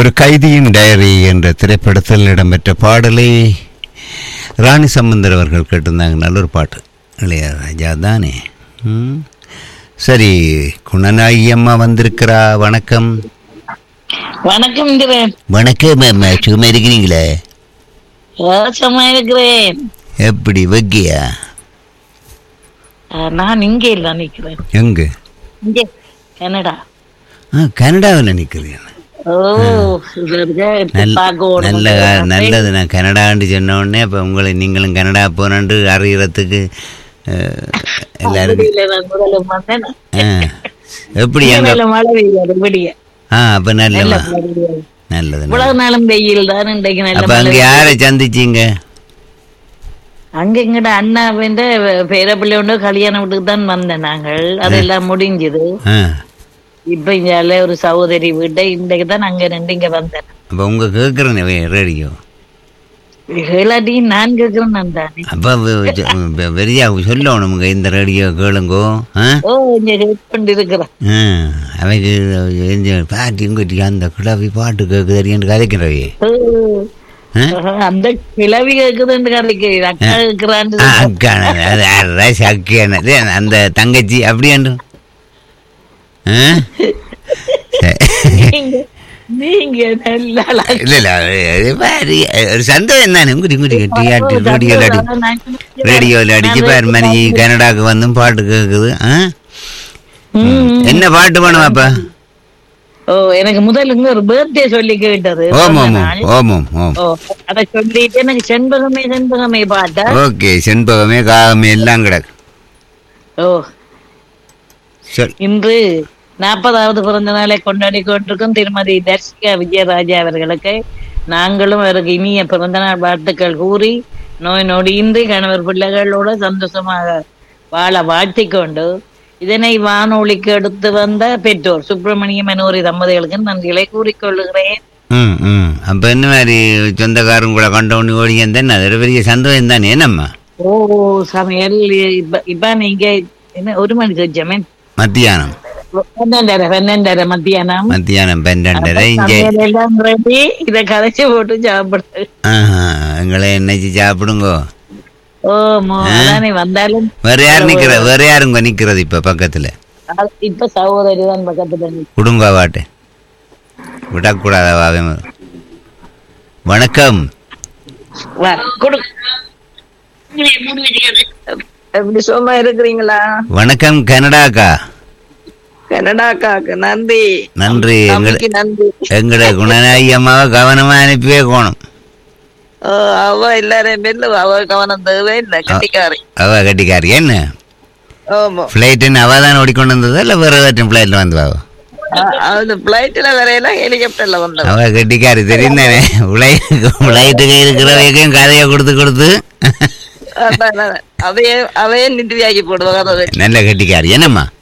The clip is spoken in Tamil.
ஒரு கைதியின் டைரி என்ற திரைப்படத்தில் இடம்பெற்ற பாடலை ராணி சம்பந்தர் அவர்கள் கேட்டிருந்தாங்க. நல்ல ஒரு பாட்டு, இளையராஜா தானே. சரி, குணநாயகி அம்மா வந்திருக்கிறா. வணக்கம். வணக்கம். வணக்கம் அம்மா, சும்மா இருக்கிறீங்களே? சும்மா இருக்கிறேன். எப்படி வக்கியா? நான் இங்கே இல்லை, நிற்கிறேன். எங்க? இங்கே கனடா. கனடாவில் நிற்கிறேன். நல்லது. நான் கனடான்னு சொன்ன உடனே இப்போ உங்களை நீங்களும் கனடா போனு அறியறதுக்கு எல்லாருக்கும் எப்படி அப்ப நல்லது. அப்ப அங்க யாரை சந்திச்சீங்க? அங்க எங்கட அண்ணா பேர பிள்ளை உண்டு கல்யாணம் வீட்டுக்கு தான் வந்தேன். நாங்கள் அதெல்லாம் முடிஞ்சது. இப்ப இங்க ஒரு சகோதரி வீட்டை இன்றைக்கு தான் அங்க நின்று இங்க வந்தேன். அப்ப உங்க கேக்குறேன் ரேடியோ கேளாட்டி நான் கேக்குறேன் தானே. அப்ப வெறியா சொல்லணும் இந்த ரேடியோ கேளுங்கோ. இருக்கிறேன் அவைக்கு பாட்டி உங்கட்டி அந்த கிளவி பாட்டு கேக்குது கதைக்கிறவே. அந்த கிளவி கேக்குதுன்னு கதைக்கிறேன். அக்கா கேக்குறான் அந்த தங்கச்சி அப்படியாண்டு. சந்தோஷம் தானே ரேடியோல அடிச்சு பாரு மணி கனடாக்கு வந்து பாட்டு கேக்குது. என்ன பாட்டு வேணும் அப்ப? எனக்கு முதல்ல ஒரு பர்த்டே சொல்லி கேட்டது. அத சொல்லிட்டு எனக்கு செண்பகமே செண்பகமே பாட்டா. ஓகே, செண்பகமே காகமே எல்லாம் கிடக்கு. இன்று 40வது பிறந்த நாளை கொண்டாடி கொண்டிருக்கும் திருமதி தர்ஷிகா விஜயராஜா அவர்களுக்கு நாங்களும் அவருக்கு இனிய பிறந்த நாள் வாழ்த்துக்கள் கூறி நோய் நொடியின்றி கணவர் பிள்ளைகளோட சந்தோஷமாக வாழ வாழ்த்திக் கொண்டு இதனை வானொலிக்கு எடுத்து வந்த பெற்றோர் சுப்பிரமணிய மனோரி தம்பதிகளுக்கு நன்றிகளை கூறிக்கொள்ளுகிறேன். அப்ப என்ன மாதிரி சொந்தக்காரங்க கூட கொண்டு ஓடிங்க அது பெரிய சந்தோஷம் தானே. நம்ம சமையல் இப்ப நீங்க என்ன 1 மணிக்கு வச்சோமே மத்தியானம் 12:30 மத்தியானம் 12:30 இத கதைச்சு போட்டு சாப்பிடு. எங்களை என்னச்சு சாப்பிடுங்கோ. வந்தாலும் வேற யாருங்க நிக்கிறது இப்ப பக்கத்துல? இப்ப சகோதரி தான் பக்கத்துல குடுங்க வாட்டு விடக்கூடாத. வணக்கம். எப்படி சும்மா இருக்கிறீங்களா? வணக்கம் கனடாக்கா. கனடாக்காக்கு நன்றி. நன்றி. எங்கட குணநாயகி அம்மாவை கவனமா அனுப்பியே போகணும். அவ எல்லாரையும் அவ கவனம் தேவை இல்லை. கட்டிக்காரி. அவ கட்டிக்காரி. என்ன பிளைட் என்ன அவ தான் ஓடிக்கொண்டு வந்ததா இல்ல வேற ஏதாச்சும் பிளைட்ல வந்து? பிளைட்ல வரையில ஹெலிகாப்டர்ல வந்த அவ கட்டிக்காரி தெரியும் தானே. பிளைட்டுக்கு இருக்கிறவையும் கதையை கொடுத்து அவையே நிதியாக்கி போடுவாங்க. நல்ல கட்டிக்காரி. என்னம்மா